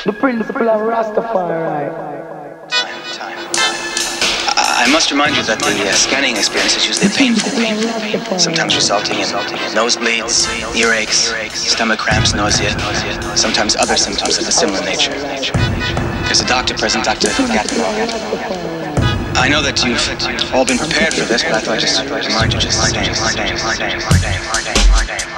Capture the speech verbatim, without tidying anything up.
The principle of Rastafari. Time, time, time. I must remind you that the uh, scanning experience is usually painful, sometimes resulting in nosebleeds, earaches, stomach cramps, nausea, sometimes other symptoms of a similar nature. There's a doctor present, Doctor Gatman. I know that you've all been prepared for this, but I thought I'd just remind you just the same.